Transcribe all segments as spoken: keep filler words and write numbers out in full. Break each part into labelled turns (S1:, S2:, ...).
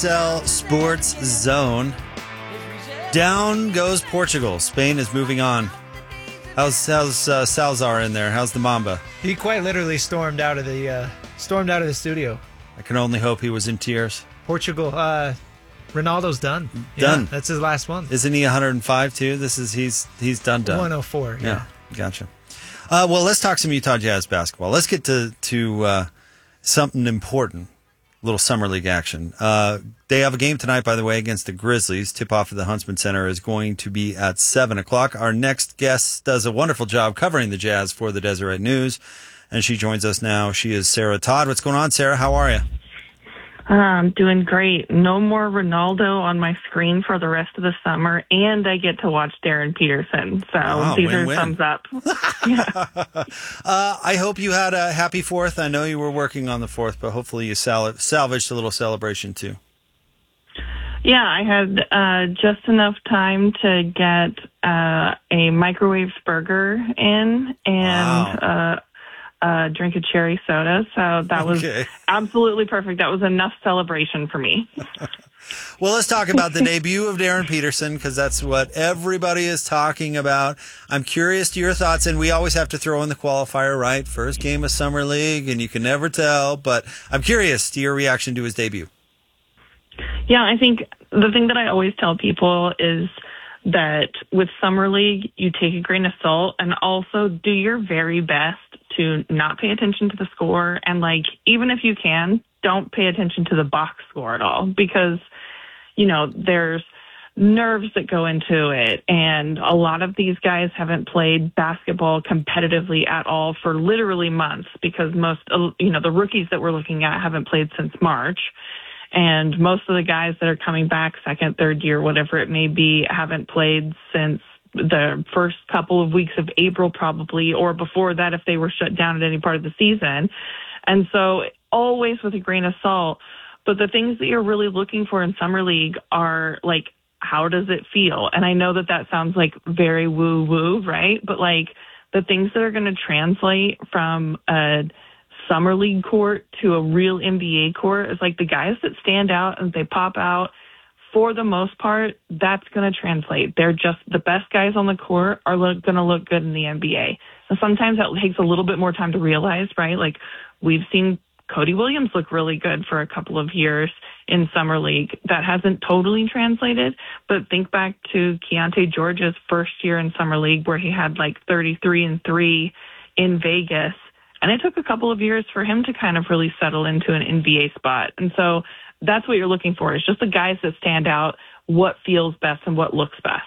S1: S L Sports Zone. Down goes Portugal. Spain is moving on. How's how's uh, Salazar in there? How's the Mamba?
S2: He quite literally stormed out of the uh, stormed out of the studio.
S1: I can only hope he was in tears.
S2: Portugal, uh, Ronaldo's done.
S1: Done.
S2: Yeah, that's his last one.
S1: Isn't he one hundred five too? This is he's he's done done.
S2: one oh four. Yeah,
S1: yeah gotcha. Uh, well, let's talk some Utah Jazz basketball. Let's get to to uh, something important. A little summer league action. Uh, they have a game tonight, by the way, against the Grizzlies. Tip-off at the Huntsman Center is going to be at seven o'clock. Our next guest does a wonderful job covering the Jazz for the Deseret News, and she joins us now. She is Sarah Todd. What's going on, Sarah? How are you?
S3: I'm doing great. No more Ronaldo on my screen for the rest of the summer, and I get to watch Darren Peterson. So
S1: wow,
S3: these
S1: win-win.
S3: are thumbs up. Yeah.
S1: uh, I hope you had a happy fourth. I know you were working on the fourth, but hopefully you sal- salvaged a little celebration too.
S3: Yeah, I had uh, just enough time to get uh, a microwave burger in and
S1: wow.
S3: uh, uh, drink a cherry soda. So that was
S1: okay.
S3: absolutely perfect. That was enough celebration for me.
S1: Well, let's talk about the debut of Darren Peterson, because that's what everybody is talking about. I'm curious to your thoughts, and we always have to throw in the qualifier, right? First game of Summer League, and you can never tell. But I'm curious to your reaction to his debut.
S3: Yeah, I think the thing that I always tell people is that with Summer League, you take a grain of salt and also do your very best to not pay attention to the score. And, like, even if you can, don't pay attention to the box score at all because, you know, there's nerves that go into it. And a lot of these guys haven't played basketball competitively at all for literally months because most, you know, the rookies that we're looking at haven't played since March. And most of the guys that are coming back second, third year, whatever it may be, haven't played since the first couple of weeks of April probably, or before that if they were shut down at any part of the season. And so always with a grain of salt. But the things that you're really looking for in Summer League are, like, how does it feel? And I know that that sounds like very woo-woo, right? But, like, the things that are going to translate from a Summer League court to a real N B A court is, like, the guys that stand out and they pop out. For the most part, that's going to translate. They're just the best guys on the court are going to look good in the N B A. So sometimes that takes a little bit more time to realize, right? Like, we've seen Cody Williams look really good for a couple of years in Summer League. That hasn't totally translated, but think back to Keontae George's first year in Summer League where he had like thirty-three and three in Vegas. And it took a couple of years for him to kind of really settle into an N B A spot. And so that's what you're looking for, is just the guys that stand out, what feels best and what looks best.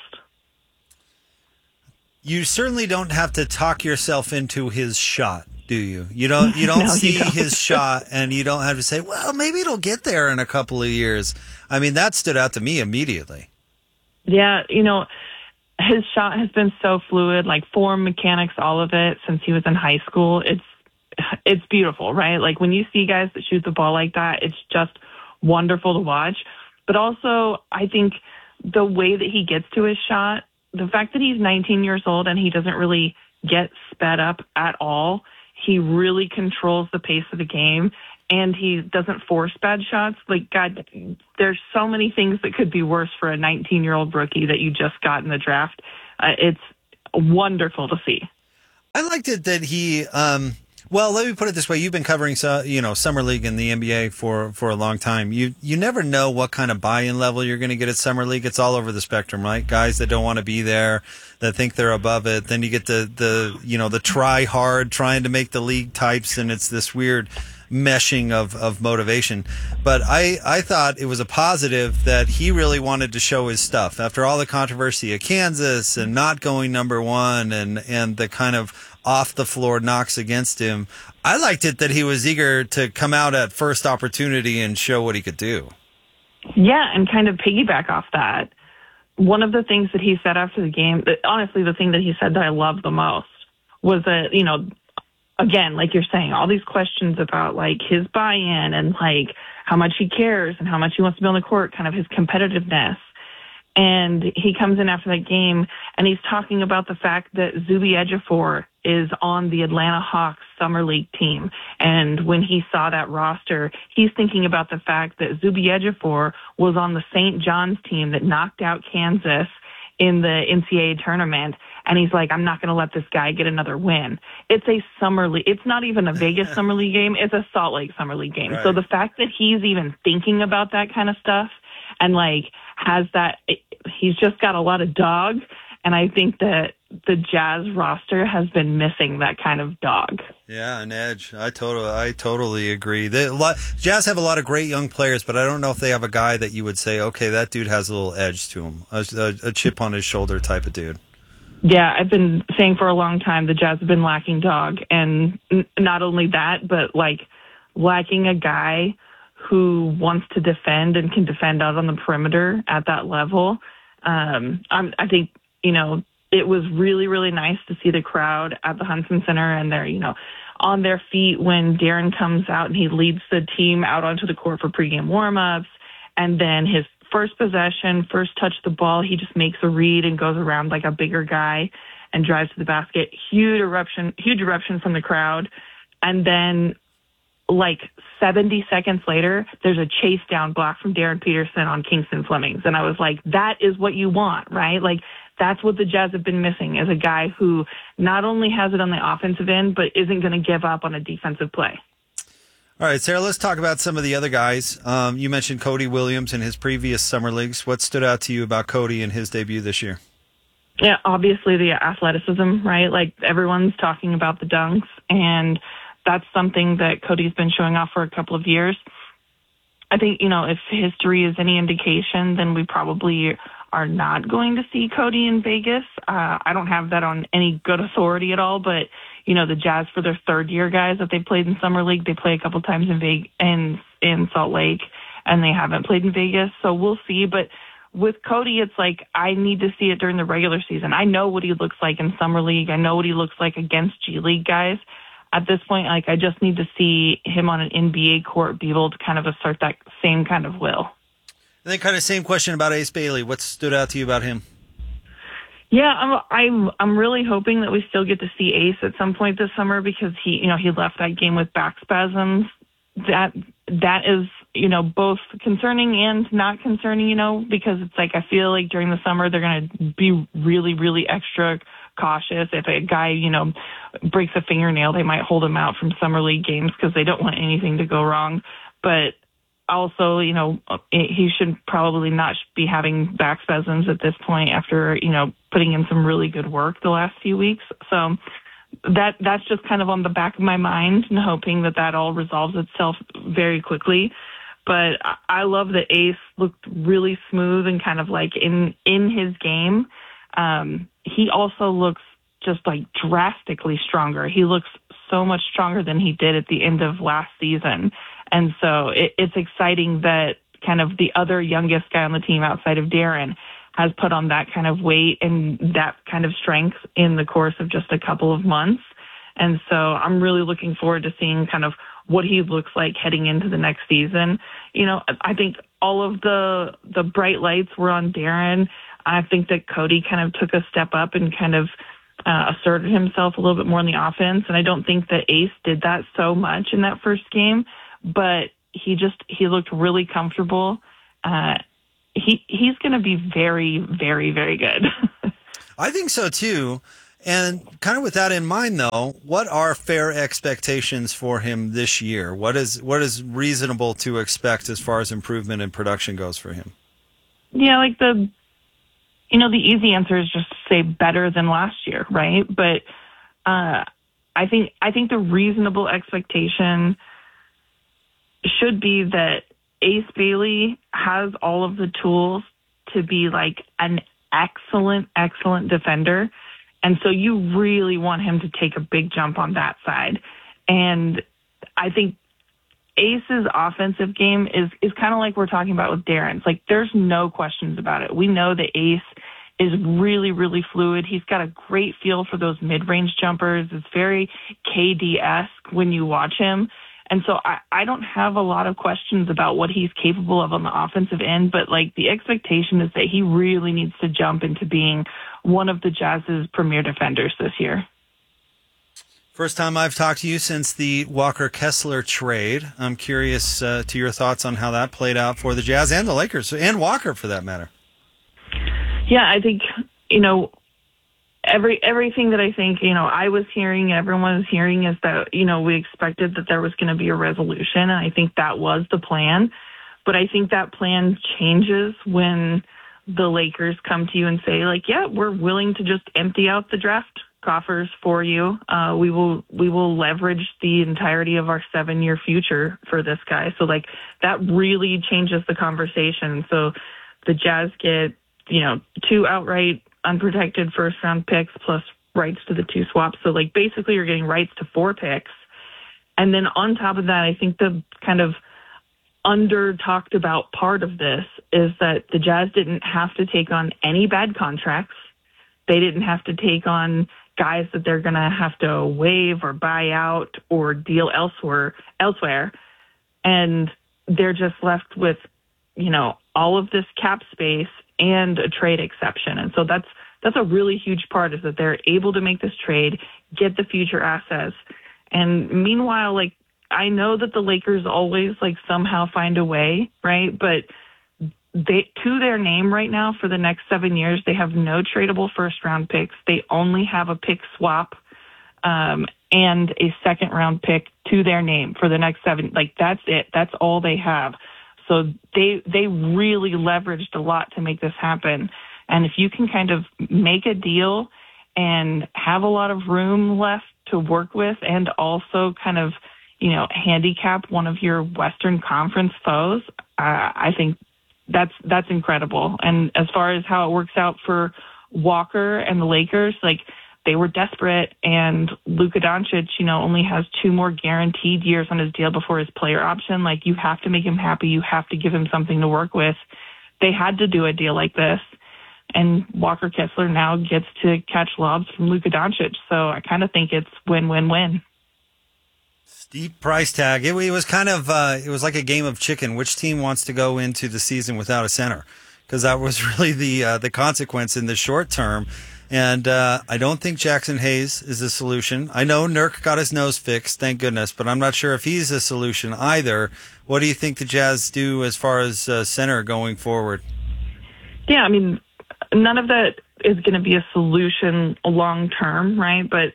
S1: You certainly don't have to talk yourself into his shot, do you? You don't you don't
S3: No,
S1: see
S3: you don't.
S1: his shot and you don't have to say, well, maybe it'll get there in a couple of years. I mean, that stood out to me immediately.
S3: Yeah, you know, his shot has been so fluid, like form, mechanics, all of it since he was in high school. It's it's beautiful, right? Like when you see guys that shoot the ball like that, it's just wonderful to watch. But also, I think the way that he gets to his shot, the fact that he's nineteen years old and he doesn't really get sped up at all, he really controls the pace of the game and he doesn't force bad shots. Like, God, there's so many things that could be worse for a nineteen-year-old rookie that you just got in the draft. Uh, it's wonderful to see.
S1: I liked it that he, um, well, let me put it this way. You've been covering, you know, Summer League and the N B A for, for a long time. You you never know what kind of buy-in level you're going to get at Summer League. It's all over the spectrum, right? Guys that don't want to be there, that think they're above it. Then you get the, the you know, the try hard, trying to make the league types, and it's this weird meshing of, of motivation. But I, I thought it was a positive that he really wanted to show his stuff. After all the controversy at Kansas and not going number one and, and the kind of off-the-floor knocks against him, I liked it that he was eager to come out at first opportunity and show what he could do.
S3: Yeah, and kind of piggyback off that. One of the things that he said after the game, honestly, the thing that he said that I loved the most was that, you know, again, like you're saying, all these questions about, like, his buy-in and, like, how much he cares and how much he wants to be on the court, kind of his competitiveness. And he comes in after that game, and he's talking about the fact that Zuby Ejiofor is on the Atlanta Hawks Summer League team. And when he saw that roster, he's thinking about the fact that Zuby Ejiofor was on the Saint John's team that knocked out Kansas in the N C double A tournament. And he's like, I'm not going to let this guy get another win. It's a Summer League. It's not even a Vegas Summer League game. It's a Salt Lake Summer League game. Right. So the fact that he's even thinking about that kind of stuff and like has that, he's just got a lot of dog. And I think that the Jazz roster has been missing that kind of dog.
S1: Yeah, an edge. I totally, I totally agree. They, a lot, Jazz have a lot of great young players, but I don't know if they have a guy that you would say, okay, that dude has a little edge to him, a, a, a chip on his shoulder type of dude.
S3: Yeah, I've been saying for a long time the Jazz have been lacking dog, and n- not only that, but like lacking a guy who wants to defend and can defend out on the perimeter at that level. Um, I'm, I think, you know, it was really, really nice to see the crowd at the Huntsman Center and they're, you know, on their feet when De'Aaron comes out and he leads the team out onto the court for pregame warmups. And then his first possession, first touch the ball, he just makes a read and goes around like a bigger guy and drives to the basket. Huge eruption, huge eruption from the crowd. And then like seventy seconds later, there's a chase down block from Darren Peterson on Kingston Flemings. And I was like, that is what you want, right? Like, that's what the Jazz have been missing, is a guy who not only has it on the offensive end, but isn't going to give up on a defensive play.
S1: All right, Sarah, let's talk about some of the other guys. Um, you mentioned Cody Williams in his previous summer leagues. What stood out to you about Cody in his debut this year?
S3: Yeah, obviously the athleticism, right? Like everyone's talking about the dunks, and that's something that Cody's been showing off for a couple of years. I think, you know, if history is any indication, then we probably are not going to see Cody in Vegas. Uh, I don't have that on any good authority at all, but, you know, the Jazz, for their third year guys that they played in Summer League, they play a couple times in Vegas and in Salt Lake, and they haven't played in Vegas. So we'll see. But with Cody, it's like, I need to see it during the regular season. I know what he looks like in Summer League. I know what he looks like against G League guys. At this point, like, I just need to see him on an N B A court be able to kind of assert that same kind of will.
S1: And then kind of same question about Ace Bailey. What stood out to you about him?
S3: Yeah, I'm, I'm, I'm really hoping that we still get to see Ace at some point this summer, because he, you know, he left that game with back spasms. That, that is, you know, both concerning and not concerning, you know, because it's like, I feel like during the summer, they're going to be really, really extra cautious. If a guy, you know, breaks a fingernail, they might hold him out from Summer League games because they don't want anything to go wrong. But also, you know, he should probably not be having back spasms at this point after, you know, putting in some really good work the last few weeks. So that that's just kind of on the back of my mind, and hoping that that all resolves itself very quickly. But I love that Ace looked really smooth and kind of like in, in his game. Um, he also looks just like drastically stronger. He looks so much stronger than he did at the end of last season. And so it, it's exciting that kind of the other youngest guy on the team outside of De'Aaron has put on that kind of weight and that kind of strength in the course of just a couple of months. And so I'm really looking forward to seeing kind of what he looks like heading into the next season. You know, I think all of the the bright lights were on De'Aaron. I think that Cody kind of took a step up and kind of uh, asserted himself a little bit more in the offense. And I don't think that Ace did that so much in that first game, but he just, he looked really comfortable. Uh, he he's going to be very, very, very good.
S1: I think so too. And kind of with that in mind, though, what are fair expectations for him this year? What is what is reasonable to expect as far as improvement in production goes for him?
S3: Yeah, like the, you know, the easy answer is just to say better than last year, right? But uh, I think I think the reasonable expectation should be that Ace Bailey has all of the tools to be like an excellent, excellent defender. And so you really want him to take a big jump on that side. And I think Ace's offensive game is, is kind of like we're talking about with De'Aaron's. Like, there's no questions about it. We know that Ace is really, really fluid. He's got a great feel for those mid-range jumpers. It's very K D-esque when you watch him. And so I, I don't have a lot of questions about what he's capable of on the offensive end, but like the expectation is that he really needs to jump into being one of the Jazz's premier defenders this year.
S1: First time I've talked to you since the Walker Kessler trade. I'm curious uh, to your thoughts on how that played out for the Jazz and the Lakers, and Walker for that matter.
S3: Yeah, I think, you know, every everything that I think, you know, I was hearing, everyone was hearing is that, you know, we expected that there was going to be a resolution, and I think that was the plan. But I think that plan changes when the Lakers come to you and say, like, yeah, we're willing to just empty out the draft coffers for you. Uh, we will we will leverage the entirety of our seven-year future for this guy. So, like, that really changes the conversation. So the Jazz get, you know, two outright unprotected first-round picks plus rights to the two swaps. So, like, basically you're getting rights to four picks. And then on top of that, I think the kind of under-talked about part of this is that the Jazz didn't have to take on any bad contracts. They didn't have to take on guys that they're going to have to waive or buy out or deal elsewhere, elsewhere. And they're just left with, you know, all of this cap space and a trade exception. And so that's, that's a really huge part, is that they're able to make this trade, get the future assets. And meanwhile, like, I know that the Lakers always like somehow find a way, right? But they, to their name right now for the next seven years, they have no tradable first round picks. They only have a pick swap um, and a second round pick to their name for the next seven. Like, that's it. That's all they have. So they they really leveraged a lot to make this happen. And if you can kind of make a deal and have a lot of room left to work with, and also kind of, you know, handicap one of your Western Conference foes, uh, I think that's that's incredible. And as far as how it works out for Walker and the Lakers, like, they were desperate, and Luka Doncic, you know, only has two more guaranteed years on his deal before his player option. Like, you have to make him happy. You have to give him something to work with. They had to do a deal like this, and Walker Kessler now gets to catch lobs from Luka Doncic. So I kind of think it's win-win-win.
S1: Steep price tag. It, it was kind of, uh, it was like a game of chicken. Which team wants to go into the season without a center? Because that was really the uh, the consequence in the short term. And uh, I don't think Jackson Hayes is a solution. I know Nurk got his nose fixed, thank goodness, but I'm not sure if he's a solution either. What do you think the Jazz do as far as uh, center going forward?
S3: Yeah, I mean, none of that is going to be a solution long term, right? But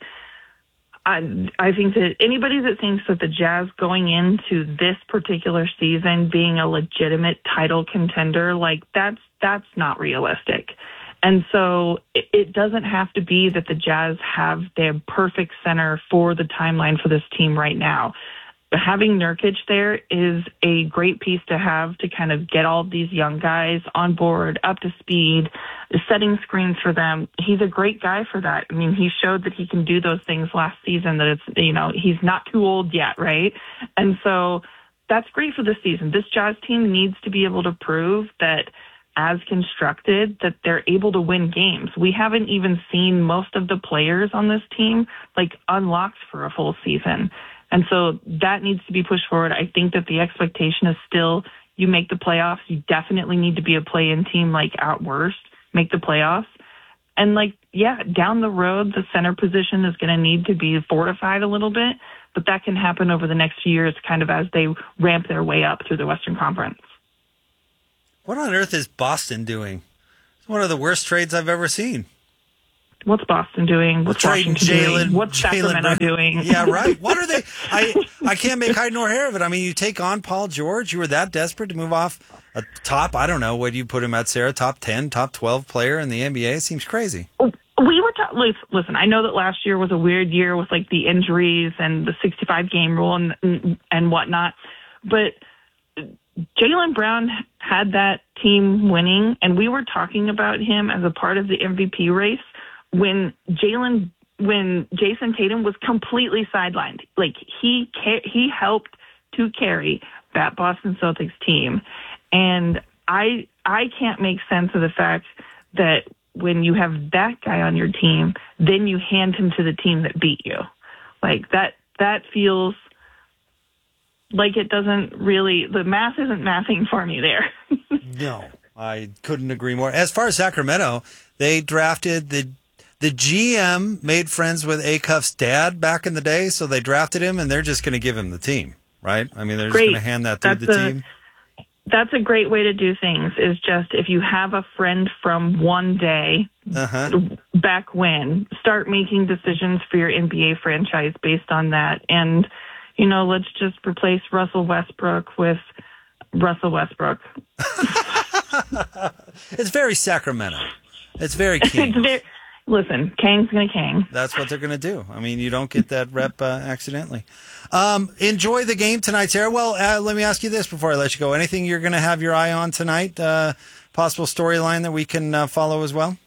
S3: I, I think that anybody that thinks that the Jazz going into this particular season being a legitimate title contender, like, that's that's not realistic. And so it, it doesn't have to be that the Jazz have their perfect center for the timeline for this team right now. Having Nurkic there is a great piece to have to kind of get all of these young guys on board, up to speed, setting screens for them. He's a great guy for that. I mean, he showed that he can do those things last season, that it's, you know, he's not too old yet, right? And so that's great for this season. This Jazz team needs to be able to prove that, as constructed, that they're able to win games. We haven't even seen most of the players on this team, like, unlocked for a full season. And so that needs to be pushed forward. I think that the expectation is still, you make the playoffs. You definitely need to be a play-in team, like, at worst, make the playoffs. And, like, yeah, down the road, the center position is going to need to be fortified a little bit, but that can happen over the next few years, kind of as they ramp their way up through the Western Conference.
S1: What on earth is Boston doing? It's one of the worst trades I've ever seen.
S3: What's Boston doing? What's
S1: Trading
S3: Washington
S1: Jalen,
S3: doing? What's Sacramento
S1: Brown.
S3: doing?
S1: Yeah, right. What are they? I I can't make hide nor hair of it. I mean, you take on Paul George. You were that desperate to move off a top, I don't know, what do you put him at, Sarah? Top ten, top twelve player in the N B A? It seems crazy.
S3: We were ta- listen. I know that last year was a weird year with, like, the injuries and the sixty-five game rule and and whatnot, but Jaylen Brown had that team winning, and we were talking about him as a part of the M V P race when Jaylen, when Jason Tatum was completely sidelined. Like, he he helped to carry that Boston Celtics team, and I I can't make sense of the fact that when you have that guy on your team, then you hand him to the team that beat you. Like, that that feels like it doesn't really, the math isn't mathing for me there.
S1: No, I couldn't agree more. As far as Sacramento, they drafted the the G M made friends with Acuff's dad back in the day, so they drafted him, and they're just going to give him the team, right? I mean, they're
S3: Great.
S1: just going to hand that through
S3: That's
S1: the
S3: a-
S1: team.
S3: That's a great way to do things, is just if you have a friend from one day
S1: Uh-huh.
S3: back when, start making decisions for your N B A franchise based on that. And, you know, let's just replace Russell Westbrook with Russell Westbrook.
S1: It's very Sacramento. It's very
S3: It's
S1: King.
S3: very, listen, Kang's going to Kang.
S1: That's what they're going to do. I mean, you don't get that rep uh, accidentally. Um, enjoy the game tonight, Sarah. Well, uh, let me ask you this before I let you go. Anything you're going to have your eye on tonight? Uh, possible storyline that we can uh, follow as well?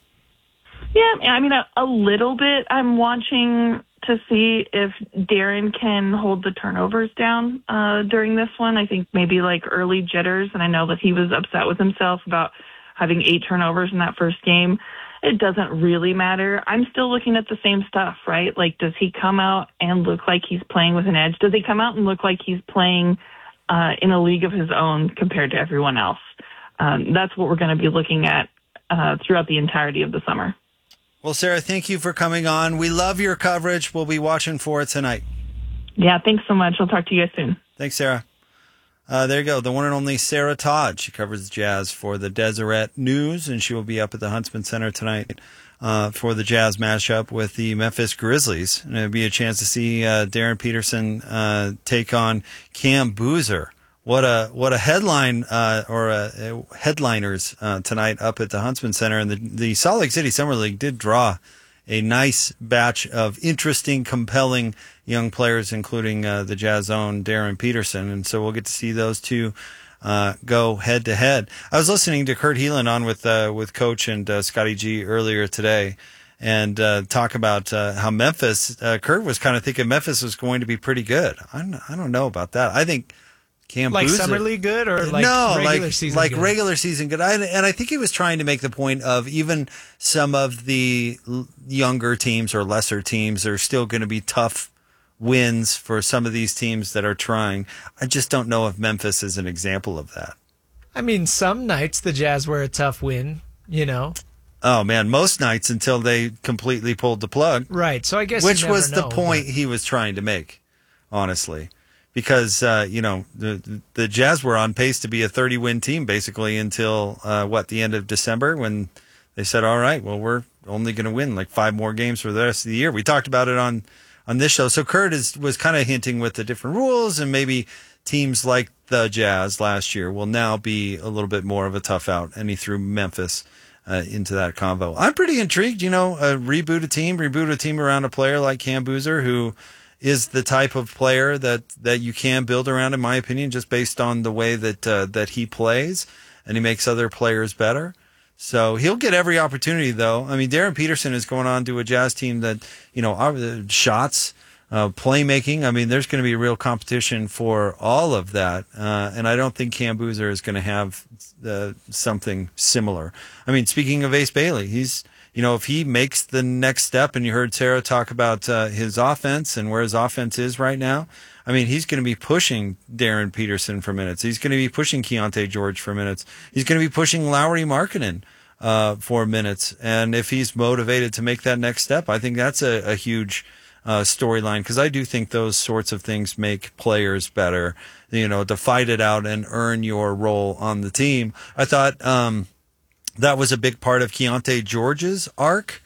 S3: Yeah, I mean, a, a little bit. I'm watching to see if Darren can hold the turnovers down uh, during this one. I think maybe like early jitters, and I know that he was upset with himself about having eight turnovers in that first game. It doesn't really matter. I'm still looking at the same stuff, right? Like, does he come out and look like he's playing with an edge? Does he come out and look like he's playing uh, in a league of his own compared to everyone else? Um, that's what we're going to be looking at uh, throughout the entirety of the summer.
S1: Well, Sarah, thank you for coming on. We love your coverage. We'll be watching for it tonight.
S3: Yeah, thanks so much. I'll talk to you guys soon.
S1: Thanks, Sarah. Uh, there you go. The one and only Sarah Todd. She covers the Jazz for the Deseret News, and she will be up at the Huntsman Center tonight uh, for the Jazz matchup with the Memphis Grizzlies. And it'll be a chance to see uh, Darren Peterson uh, take on Cam Boozer. What a what a headline uh, or a, a headliners uh, tonight up at the Huntsman Center. And the, the Salt Lake City Summer League did draw a nice batch of interesting, compelling young players, including uh, the Jazz own Darren Peterson. And so we'll get to see those two uh, go head to head. I was listening to Kurt Heelan on with uh, with Coach and uh, Scotty G earlier today, and uh, talk about uh, how Memphis. Uh, Kurt was kind of thinking Memphis was going to be pretty good. I don't, I don't know about that. I think Cam
S2: Like
S1: Boozer,
S2: summer league good or like
S1: no,
S2: regular
S1: like,
S2: season
S1: like
S2: good?
S1: regular season good. I, and I think he was trying to make the point of even some of the l- younger teams or lesser teams are still going to be tough wins for some of these teams that are trying. I just don't know if Memphis is an example of that.
S2: I mean, some nights the Jazz were a tough win, you know.
S1: Oh man, most nights until they completely pulled the plug.
S2: Right. So I guess you
S1: Which
S2: never
S1: was the
S2: know,
S1: point
S2: but-
S1: he was trying to make, honestly. Because, uh, you know, the the Jazz were on pace to be a thirty-win team basically until, uh, what, the end of December when they said, all right, well, we're only going to win like five more games for the rest of the year. We talked about it on, on this show. So Kurt is, was kind of hinting with the different rules, and maybe teams like the Jazz last year will now be a little bit more of a tough out. And he threw Memphis uh, into that convo. I'm pretty intrigued, you know, uh, reboot a team, reboot a team around a player like Cam Boozer, who is the type of player that, that you can build around, in my opinion, just based on the way that uh, that he plays, and he makes other players better. So he'll get every opportunity, though. I mean, Darren Peterson is going on to a Jazz team that, you know, our, shots, uh, playmaking. I mean, there's going to be real competition for all of that, uh, and I don't think Cam Boozer is going to have uh, something similar. I mean, speaking of Ace Bailey, he's You know, if he makes the next step, and you heard Sarah talk about uh, his offense and where his offense is right now, I mean, he's going to be pushing Darren Peterson for minutes. He's going to be pushing Keontae George for minutes. He's going to be pushing Lowry Markkanen uh, for minutes. And if he's motivated to make that next step, I think that's a, a huge uh, storyline, because I do think those sorts of things make players better, you know, to fight it out and earn your role on the team. I thought um, that was a big part of Keontae George's arc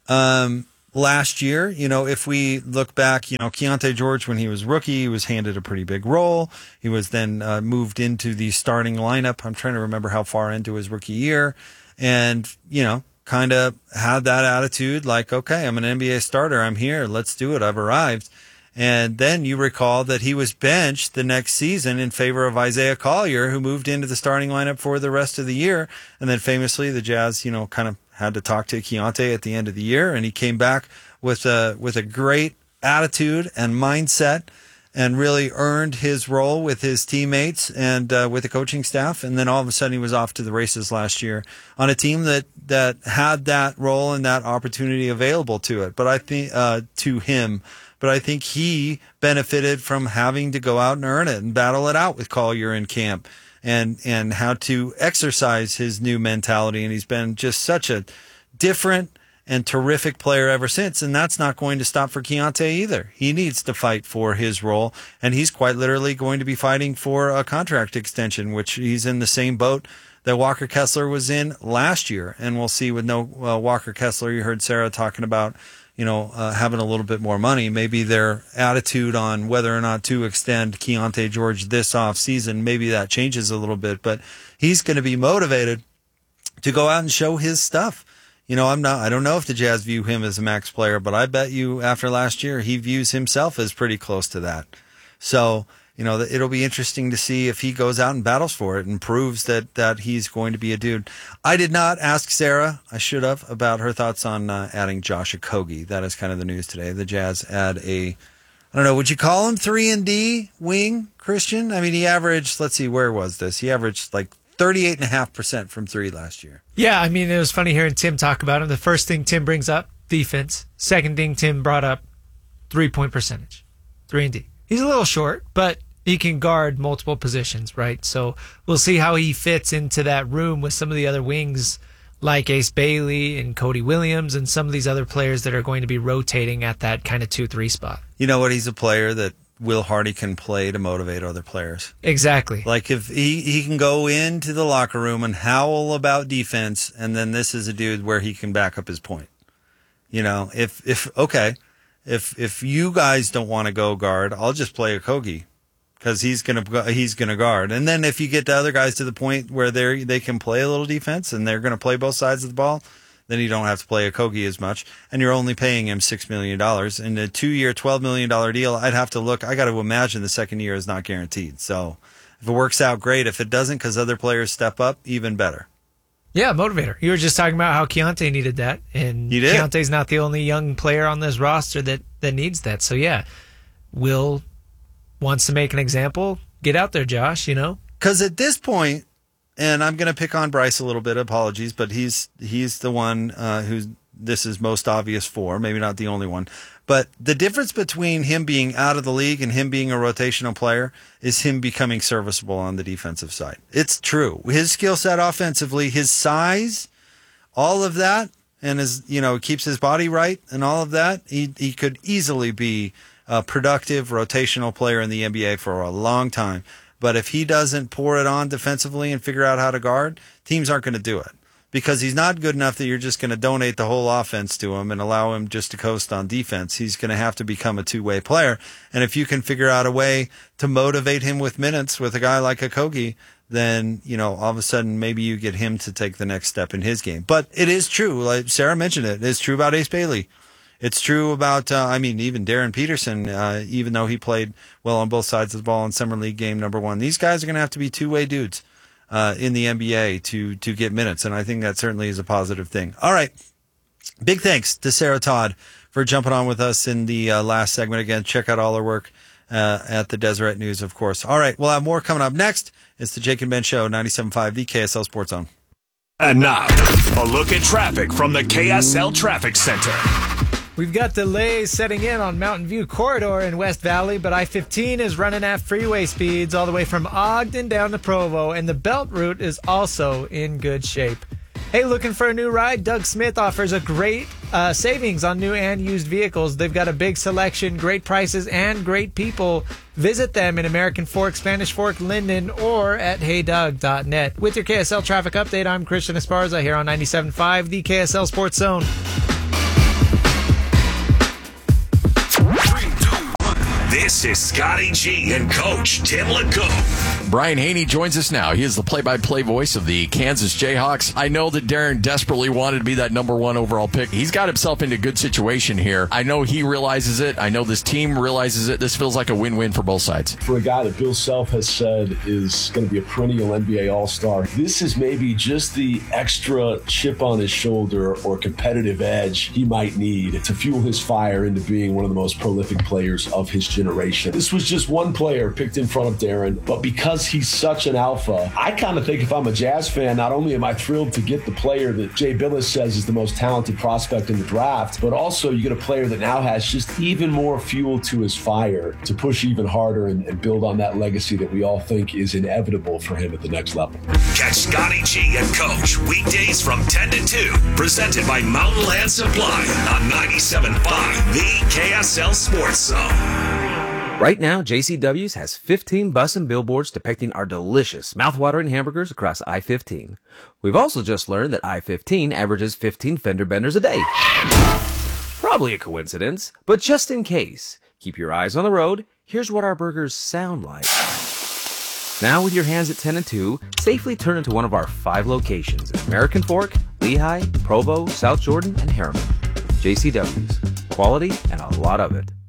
S1: um, last year. You know, if we look back, you know, Keontae George, when he was rookie, he was handed a pretty big role. He was then uh, moved into the starting lineup. I'm trying to remember how far into his rookie year. And, you know, kind of had that attitude like, okay, I'm an N B A starter. I'm here. Let's do it. I've arrived. And then you recall that he was benched the next season in favor of Isaiah Collier, who moved into the starting lineup for the rest of the year. And then famously, the Jazz, you know, kind of had to talk to Keontae at the end of the year, and he came back with a with a great attitude and mindset, and really earned his role with his teammates and uh, with the coaching staff. And then all of a sudden, he was off to the races last year on a team that that had that role and that opportunity available to it. But I think uh, to him. But I think he benefited from having to go out and earn it and battle it out with Collier in camp, and, and how to exercise his new mentality. And he's been just such a different and terrific player ever since. And that's not going to stop for Keontae either. He needs to fight for his role, and he's quite literally going to be fighting for a contract extension, which he's in the same boat that Walker Kessler was in last year. And we'll see with no uh, Walker Kessler. You heard Sarah talking about, you know, uh, having a little bit more money. Maybe their attitude on whether or not to extend Keontae George this off season, maybe that changes a little bit, but he's going to be motivated to go out and show his stuff. You know, I'm not, I don't know if the Jazz view him as a max player, but I bet you after last year, he views himself as pretty close to that. So, you know, it'll be interesting to see if he goes out and battles for it and proves that, that he's going to be a dude. I did not ask Sarah, I should have, about her thoughts on uh, adding Josh Okogie. That is kind of the news today. The Jazz add a, I don't know, would you call him three and D wing, Christian? I mean, he averaged, let's see, where was this? He averaged like thirty-eight point five percent from three last year.
S2: Yeah, I mean, it was funny hearing Tim talk about him. The first thing Tim brings up, defense. Second thing Tim brought up, three-point percentage. three and D. He's a little short, but he can guard multiple positions, right? So we'll see how he fits into that room with some of the other wings like Ace Bailey and Cody Williams and some of these other players that are going to be rotating at that kind of two three spot.
S1: You know what? He's a player that Will Hardy can play to motivate other players.
S2: Exactly.
S1: Like if he, he can go into the locker room and howl about defense, and then this is a dude where he can back up his point. You know, if, if okay, if if you guys don't want to go guard, I'll just play Okogie. Because he's gonna he's gonna guard, and then if you get the other guys to the point where they they can play a little defense and they're gonna play both sides of the ball, then you don't have to play Okogie as much, and you're only paying him six million dollars. In a two-year, twelve million dollar deal, I'd have to look. I got to imagine the second year is not guaranteed. So if it works out, great. If it doesn't, because other players step up, even better.
S2: Yeah, motivator. You were just talking about how Keontae needed that, and
S1: You did.
S2: Keontae's not the only young player on this roster that that needs that. So yeah, Will wants to make an example. Get out there, Josh, you know?
S1: Because at this point, and I'm going to pick on Bryce a little bit, apologies, but he's he's the one uh, who this is most obvious for, maybe not the only one. But the difference between him being out of the league and him being a rotational player is him becoming serviceable on the defensive side. It's true. His skill set offensively, his size, all of that, and his, you know, keeps his body right and all of that, he he could easily be a productive rotational player in the N B A for a long time. But if he doesn't pour it on defensively and figure out how to guard, teams aren't going to do it because he's not good enough that you're just going to donate the whole offense to him and allow him just to coast on defense. He's going to have to become a two-way player. And if you can figure out a way to motivate him with minutes with a guy like Okogie, then, you know, all of a sudden maybe you get him to take the next step in his game. But it is true, like Sarah mentioned it, it's true about Ace Bailey. It's true about, uh, I mean, even Darren Peterson, uh, even though he played well on both sides of the ball in Summer League game number one. These guys are going to have to be two-way dudes uh, in the N B A to to get minutes, and I think that certainly is a positive thing. All right. Big thanks to Sarah Todd for jumping on with us in the uh, last segment. Again, check out all her work uh, at the Deseret News, of course. All right, we'll have more coming up next. It's the Jake and Ben Show, ninety-seven point five, the K S L Sports Zone.
S4: And now, a look at traffic from the K S L Traffic Center.
S2: We've got delays setting in on Mountain View Corridor in West Valley, but I fifteen is running at freeway speeds all the way from Ogden down to Provo, and the Belt Route is also in good shape. Hey, looking for a new ride? Doug Smith offers a great uh, savings on new and used vehicles. They've got a big selection, great prices, and great people. Visit them in American Fork, Spanish Fork, Linden, or at hey doug dot net. With your K S L traffic update, I'm Christian Esparza here on ninety-seven point five, the K S L Sports Zone.
S4: This is Scotty G and Coach Tim LeCouf.
S5: Brian Haney joins us now. He is the play-by-play voice of the Kansas Jayhawks. I know that Darren desperately wanted to be that number one overall pick. He's got himself into a good situation here. I know he realizes it. I know this team realizes it. This feels like a win-win for both sides.
S6: For a guy that Bill Self has said is going to be a perennial N B A All-Star, this is maybe just the extra chip on his shoulder or competitive edge he might need to fuel his fire into being one of the most prolific players of his generation. This was just one player picked in front of Darren, but because because he's such an alpha, I kind of think if I'm a Jazz fan, not only am I thrilled to get the player that Jay Billis says is the most talented prospect in the draft, but also you get a player that now has just even more fuel to his fire to push even harder and, and build on that legacy that we all think is inevitable for him at the next level.
S4: Catch Scotty G and Coach weekdays from ten to two, presented by Mountain Land Supply on ninety-seven point five, the K S L Sports Zone.
S7: Right now, J C W's has fifteen bus and billboards depicting our delicious, mouth-watering hamburgers across I fifteen. We've also just learned that I fifteen averages fifteen fender benders a day. Probably a coincidence, but just in case, keep your eyes on the road. Here's what our burgers sound like. Now with your hands at ten and two, safely turn into one of our five locations in American Fork, Lehigh, Provo, South Jordan, and Harriman. J C W's. Quality and a lot of it.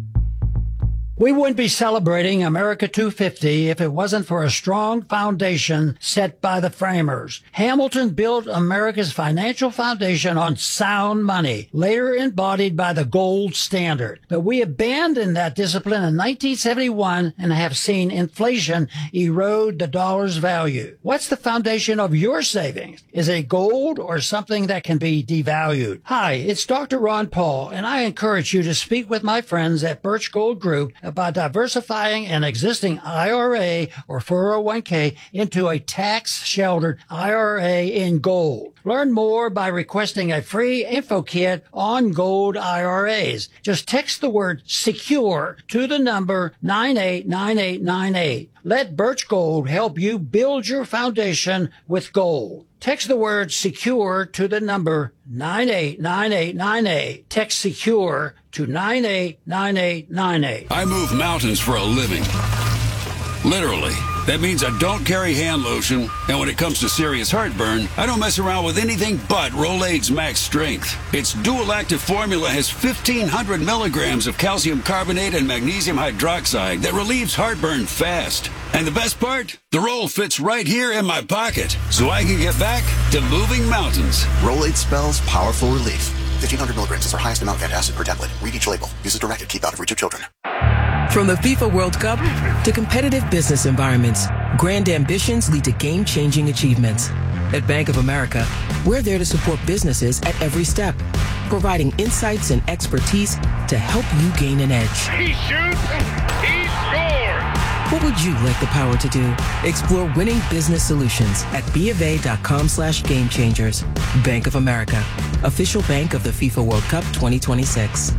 S8: We wouldn't be celebrating America two fifty if it wasn't for a strong foundation set by the framers. Hamilton built America's financial foundation on sound money, later embodied by the gold standard. But we abandoned that discipline in nineteen seventy-one and have seen inflation erode the dollar's value. What's the foundation of your savings? Is it gold or something that can be devalued? Hi, it's Doctor Ron Paul, and I encourage you to speak with my friends at Birch Gold Group about diversifying an existing I R A or four oh one k into a tax-sheltered I R A in gold. Learn more by requesting a free info kit on gold I R As. Just text the word SECURE to the number nine eight nine eight nine eight. Let Birch Gold help you build your foundation with gold. Text the word SECURE to the number nine eight nine eight nine eight. Text SECURE to nine eight nine eight nine eight.
S9: I move mountains for a living. Literally. That means I don't carry hand lotion, and when it comes to serious heartburn, I don't mess around with anything but Rolaids Max Strength. Its dual-active formula has fifteen hundred milligrams of calcium carbonate and magnesium hydroxide that relieves heartburn fast. And the best part? The roll fits right here in my pocket, so I can get back to moving mountains.
S10: Rolaids spells powerful relief. fifteen hundred milligrams is our highest amount of antacid per tablet. Read each label. Use as directed. Keep out of reach of children.
S11: From the FIFA World Cup to competitive business environments, grand ambitions lead to game-changing achievements. At Bank of America, we're there to support businesses at every step, providing insights and expertise to help you gain an edge.
S12: He shoots, he scores!
S11: What would you like the power to do? Explore winning business solutions at BofA.com slash game changers. Bank of America, official bank of the FIFA World Cup twenty twenty-six.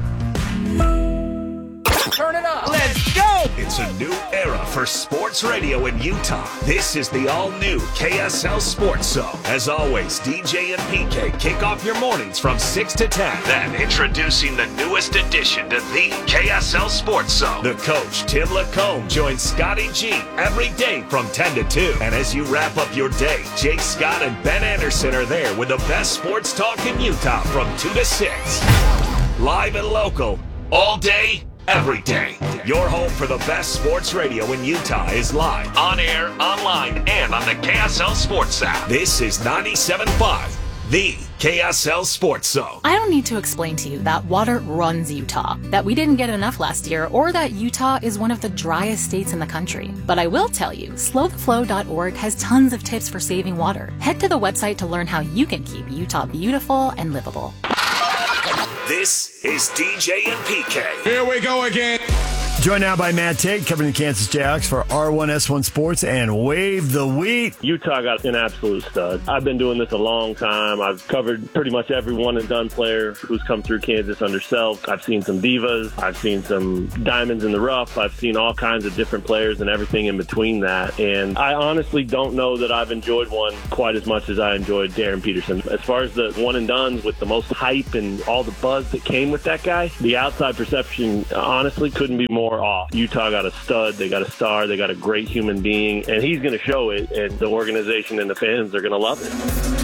S4: Turn it up. Let's go. It's a new era for sports radio in Utah. This is the all-new K S L Sports Zone. As always, D J and P K kick off your mornings from six to ten. Then, introducing the newest addition to the K S L Sports Zone. The coach, Tim Lacombe, joins Scotty G every day from ten to two. And as you wrap up your day, Jake Scott and Ben Anderson are there with the best sports talk in Utah from two to six. Live and local, all day, every day. Your home for the best sports radio in Utah is live, on air, online, and on the K S L Sports app. This is ninety-seven point five, the K S L Sports Zone.
S13: I don't need to explain to you that water runs Utah, that we didn't get enough last year, or that Utah is one of the driest states in the country. But I will tell you, slow the flow dot org has tons of tips for saving water. Head to the website to learn how you can keep Utah beautiful and livable.
S4: This is D J and P K.
S14: Here we go again. Joined now by Matt Tate, covering the Kansas Jayhawks for R one S one Sports and Wave the Wheat.
S15: Utah got an absolute stud. I've been doing this a long time. I've covered pretty much every one and done player who's come through Kansas under Self. I've seen some divas. I've seen some diamonds in the rough. I've seen all kinds of different players and everything in between that. And I honestly don't know that I've enjoyed one quite as much as I enjoyed Darren Peterson. As far as the one and dones with the most hype and all the buzz that came with that guy, the outside perception honestly couldn't be more off. Utah got a stud, they got a star, they got a great human being, and he's going to show it, and the organization and the fans are going to love it.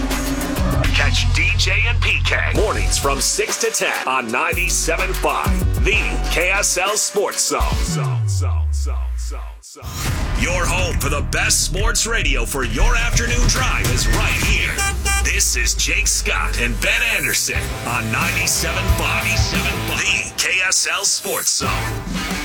S4: Catch D J and P K mornings from six to ten on ninety-seven point five, the K S L Sports Zone. Zone, zone, zone, zone, zone. Your home for the best sports radio for your afternoon drive is right here. This is Jake Scott and Ben Anderson on ninety-seven point five, the K S L Sports Zone.